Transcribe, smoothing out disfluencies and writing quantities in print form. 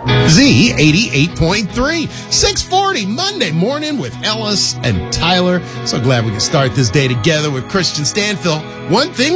Z 88.3, 640 Monday morning with Ellis and Tyler. So glad we can start this day together with Christian Stanfill. One thing